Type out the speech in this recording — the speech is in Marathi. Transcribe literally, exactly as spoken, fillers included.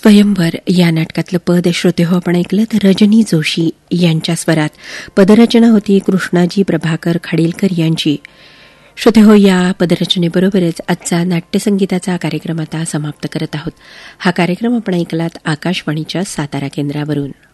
स्वयंवर या नाटकातलं पद श्रोते हो आपण ऐकलं तर रजनी जोशी यांच्या स्वरात. पदरचना होती कृष्णाजी प्रभाकर खाडीलकर यांची. श्रोते हो, या पदरचनेबरोबरच आजचा नाट्यसंगीताचा कार्यक्रम आता समाप्त करत आहोत. हा कार्यक्रम आपण ऐकलात आकाशवाणीच्या सातारा केंद्रावरून.